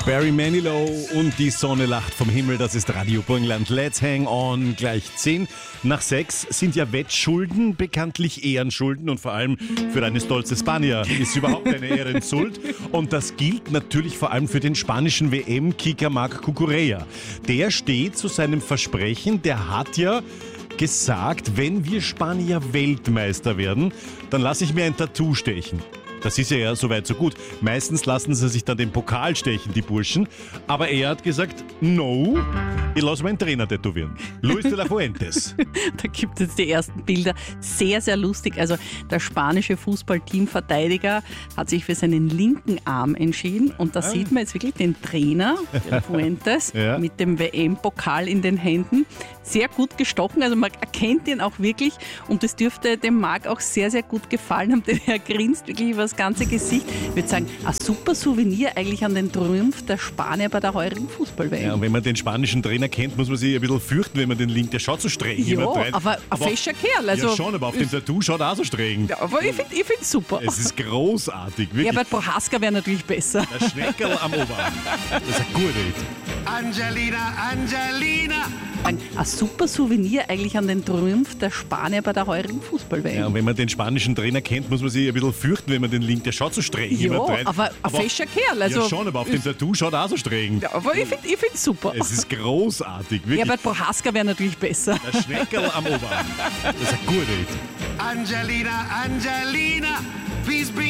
Barry Manilow und die Sonne lacht vom Himmel, das ist Radio Burgenland. Let's hang on, gleich 10 nach 6 sind ja Wettschulden bekanntlich Ehrenschulden und vor allem für eine stolze Spanier ist überhaupt eine Ehrensuld. Und das gilt natürlich vor allem für den spanischen WM-Kicker Marc Cucurella. Der steht zu seinem Versprechen, der hat ja gesagt, wenn wir Spanier Weltmeister werden, dann lasse ich mir ein Tattoo stechen. Das ist ja soweit so gut. Meistens lassen sie sich dann den Pokal stechen, die Burschen. Aber er hat gesagt, no, ich lasse meinen Trainer tätowieren. Luis de la Fuentes. Da gibt es die ersten Bilder. Sehr, sehr lustig. Also der spanische Fußballteamverteidiger hat sich für seinen linken Arm entschieden. Und da sieht man jetzt wirklich den Trainer, de la Fuentes, Ja. mit dem WM-Pokal in den Händen. Sehr gut gestochen. Also man erkennt ihn auch wirklich. Und das dürfte dem Marc auch sehr, sehr gut gefallen haben, denn er grinst wirklich über das ganze Gesicht. Ich würde sagen, ein super Souvenir eigentlich an den Triumph der Spanier bei der heurigen Fußball-WM. Ja, und wenn man den spanischen Trainer kennt, muss man sich ein bisschen fürchten, wenn man den linkt. Der schaut so streng. Ja, immer rein. aber ein fescher Kerl. Also, ja schon, aber auf dem Tattoo schaut er auch so streng. ja, aber ich finde es super. Es ist großartig, wirklich. Herbert Prohaska wäre natürlich besser. Der Schneckerl am Oberarm. Das ist ein guter Hit. Angelina! Ein super Souvenir eigentlich an den Triumph der Spanier bei der heurigen Fußball-WM. Ja, und wenn man den spanischen Trainer kennt, muss man sich ein bisschen fürchten, wenn man den linkt. Der schaut so streng. Ja, immer rein. aber ein fescher Kerl. Also, ja schon, aber auf dem Tattoo schaut er auch so streng. ja, aber ich finde es super. Es ist großartig, wirklich. Herbert Prohaska wäre natürlich besser. Der Schneckerl am Oberarm. Das ist ein guter Hit. Angelina! Please be